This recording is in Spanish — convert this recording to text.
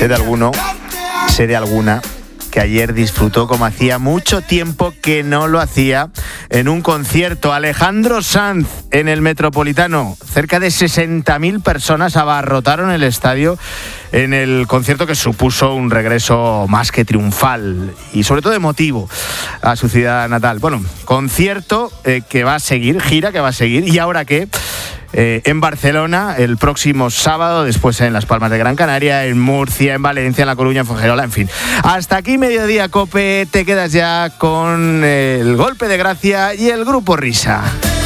Sé de alguna que ayer disfrutó como hacía mucho tiempo que no lo hacía en un concierto. Alejandro Sanz en el Metropolitano. Cerca de 60.000 personas abarrotaron el estadio en el concierto que supuso un regreso más que triunfal y sobre todo emotivo a su ciudad natal. Bueno, concierto que va a seguir, gira que va a seguir. ¿Y ahora qué? En Barcelona el próximo sábado, después en Las Palmas de Gran Canaria, en Murcia, en Valencia, en La Coruña, en Fuengirola, en fin. Hasta aquí Mediodía Cope, te quedas ya con el Golpe de Gracia y el Grupo Risa.